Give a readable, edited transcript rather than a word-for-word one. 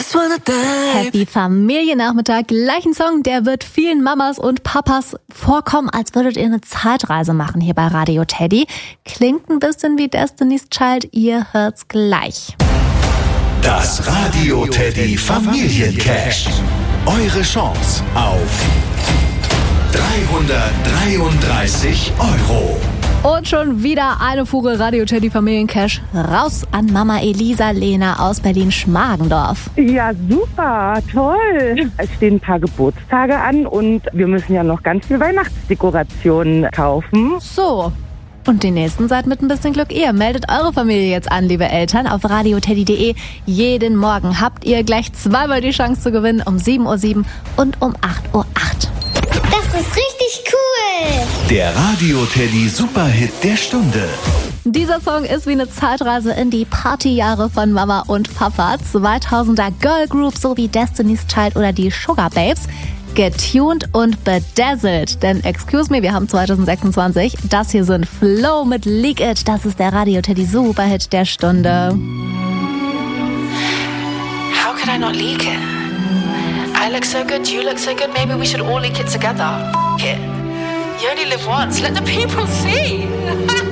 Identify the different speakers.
Speaker 1: Happy Familiennachmittag. Gleich ein Song, der wird vielen Mamas und Papas vorkommen, als würdet ihr eine Zeitreise machen hier bei Radio Teddy. Klingt ein bisschen wie Destiny's Child, ihr hört's gleich.
Speaker 2: Das Radio Teddy Familiencash. Eure Chance auf 333 €.
Speaker 1: Und schon wieder eine Fuhre Radio Teddy Familiencash raus an Mama Elisa Lena aus Berlin-Schmargendorf.
Speaker 3: Ja, super, toll. Es stehen ein paar Geburtstage an und wir müssen ja noch ganz viel Weihnachtsdekorationen kaufen.
Speaker 1: So, und die nächsten seid mit ein bisschen Glück ihr. Meldet eure Familie jetzt an, liebe Eltern, auf radioteddy.de. Jeden Morgen habt ihr gleich zweimal die Chance zu gewinnen, um 7:07 Uhr und um 8:08 Uhr.
Speaker 4: Das ist richtig cool!
Speaker 2: Der Radio Teddy Superhit der Stunde.
Speaker 1: Dieser Song ist wie eine Zeitreise in die Partyjahre von Mama und Papa. 2000er Girl Group sowie Destiny's Child oder die Sugar Babes. Getuned und bedazzled. Denn, excuse me, wir haben 2026. Das hier sind Flow mit Leak It. Das ist der Radio Teddy Superhit der Stunde.
Speaker 5: How could I not leak it? I look so good, you look so good, maybe we should all leak it together. F it. You only live once, let the people see.